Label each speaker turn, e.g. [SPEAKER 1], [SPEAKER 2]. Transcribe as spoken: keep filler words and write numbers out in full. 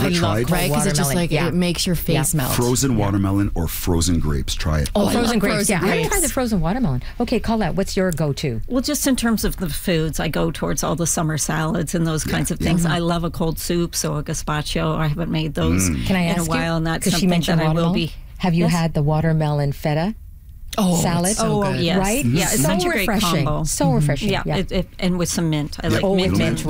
[SPEAKER 1] not tried?
[SPEAKER 2] Right, because it just
[SPEAKER 3] Watermelon,
[SPEAKER 2] like
[SPEAKER 3] yeah.
[SPEAKER 2] it makes your face
[SPEAKER 3] Yeah.
[SPEAKER 2] melt.
[SPEAKER 1] Frozen watermelon or frozen grapes. Try it.
[SPEAKER 3] Oh,
[SPEAKER 2] I
[SPEAKER 3] frozen
[SPEAKER 2] love
[SPEAKER 3] grapes.
[SPEAKER 2] frozen
[SPEAKER 3] yeah, I haven't
[SPEAKER 2] grapes.
[SPEAKER 3] tried the frozen watermelon. Okay, Colette, what's your go-to?
[SPEAKER 4] Well, just in terms of the foods, I go towards all the summer salads and those kinds of things. I love a cold soup, so a gazpacho. I haven't made those
[SPEAKER 3] Can I
[SPEAKER 4] in
[SPEAKER 3] ask
[SPEAKER 4] a while,
[SPEAKER 3] you?
[SPEAKER 4] and that's
[SPEAKER 3] Because she
[SPEAKER 4] something
[SPEAKER 3] mentioned
[SPEAKER 4] that I will
[SPEAKER 3] watermelon.
[SPEAKER 4] be.
[SPEAKER 3] Have you
[SPEAKER 4] Yes.
[SPEAKER 3] had the watermelon feta
[SPEAKER 2] Oh,
[SPEAKER 3] salad?
[SPEAKER 2] it's so
[SPEAKER 4] Oh,
[SPEAKER 2] good.
[SPEAKER 4] yes.
[SPEAKER 3] Right?
[SPEAKER 4] Yeah, it's
[SPEAKER 3] so
[SPEAKER 4] such a great
[SPEAKER 3] refreshing.
[SPEAKER 4] combo.
[SPEAKER 3] So refreshing.
[SPEAKER 4] Yeah,
[SPEAKER 3] yeah.
[SPEAKER 4] It, it, and with some mint. I
[SPEAKER 1] Yeah.
[SPEAKER 4] like
[SPEAKER 3] Oh,
[SPEAKER 4] mint
[SPEAKER 3] with
[SPEAKER 4] and
[SPEAKER 3] mint,